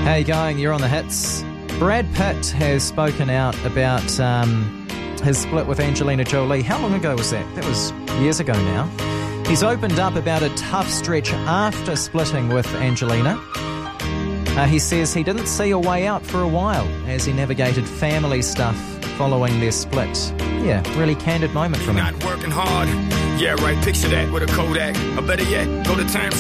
How you going? You're on the hits. Brad Pitt has spoken out about his split with Angelina Jolie. How long ago was that? That was years ago now. He's opened up about a tough stretch after splitting with Angelina. He says he didn't see a way out for a while as he navigated family stuff following their split. Yeah, really candid moment from him. Not working hard. Yeah, right. Picture that with a Kodak. Or better yet, go to Times